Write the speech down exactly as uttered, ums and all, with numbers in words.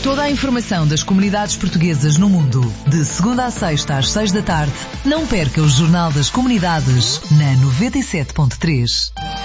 Toda a informação das comunidades portuguesas no mundo, de segunda a sexta às seis da tarde. Não perca o Jornal das Comunidades na noventa e sete ponto três.